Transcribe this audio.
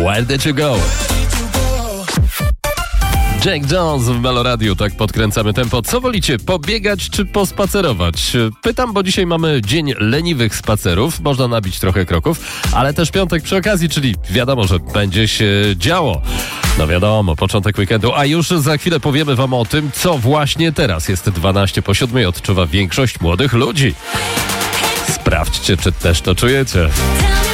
Where did you go? Jack Jones w Meloradiu, tak podkręcamy tempo. Co wolicie, pobiegać czy pospacerować? Pytam, bo dzisiaj mamy dzień leniwych spacerów, można nabić trochę kroków, ale też piątek przy okazji, czyli wiadomo, że będzie się działo. No wiadomo, początek weekendu, a już za chwilę powiemy wam o tym, co właśnie teraz jest 6:12 i odczuwa większość młodych ludzi. Sprawdźcie, czy też to czujecie.